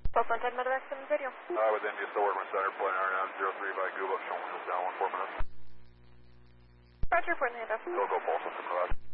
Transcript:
Pulse 110 Medevac 7 video. With India still working with center, flight RNAV 03 by Google, showing wheels down 14 minutes. Roger, report in the handoff. Go Pulse, what's the